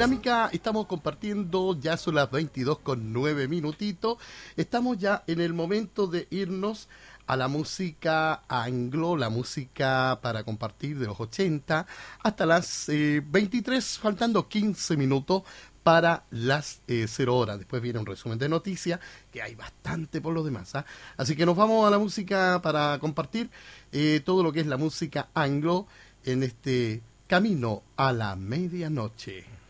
Dinámica, estamos compartiendo, ya son las 22:09. Estamos ya en el momento de irnos a la música anglo, la música para compartir de los 80, hasta las 23, faltando 15 minutos para las 0 horas. Después viene un resumen de noticias, que hay bastante por lo demás, ¿ah? Así que nos vamos a la música para compartir todo lo que es la música anglo en este camino a la medianoche.